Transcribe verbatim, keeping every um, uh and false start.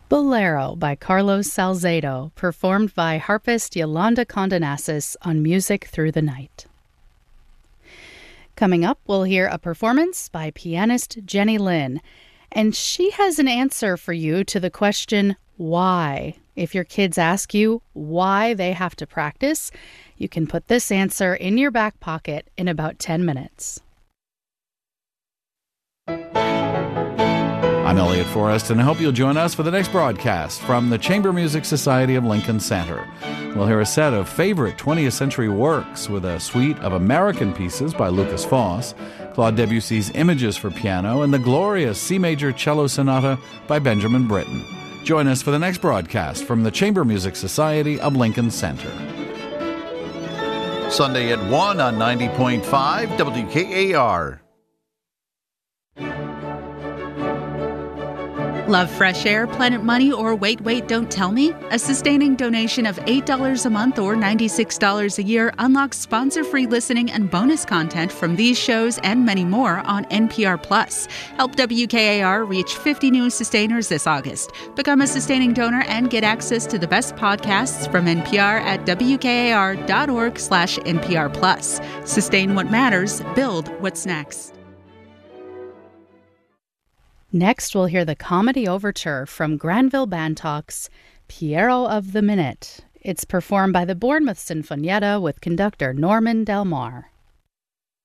Bolero by Carlos Salcedo, performed by harpist Yolanda Condonasis on Music Through the Night. Coming up, we'll hear a performance by pianist Jenny Lin, and she has an answer for you to the question, why? If your kids ask you why they have to practice, you can put this answer in your back pocket in about ten minutes. I'm Elliot Forrest, and I hope you'll join us for the next broadcast from the Chamber Music Society of Lincoln Center. We'll hear a set of favorite twentieth century works with a suite of American pieces by Lukas Foss, Claude Debussy's Images for Piano, and the glorious C Major Cello Sonata by Benjamin Britten. Join us for the next broadcast from the Chamber Music Society of Lincoln Center. Sunday at one on ninety point five W K A R. Love fresh air, Planet Money, or Wait, Wait, Don't Tell Me? A sustaining donation of eight dollars a month or ninety-six dollars a year unlocks sponsor-free listening and bonus content from these shows and many more on N P R Plus. Help W K A R reach fifty new sustainers this August. Become a sustaining donor and get access to the best podcasts from N P R at W K A R dot org slash N P R Plus. Sustain what matters, build what's next. Next, we'll hear the comedy overture from Granville Bantock's Piero of the Minute. It's performed by the Bournemouth Sinfonietta with conductor Norman Del Mar.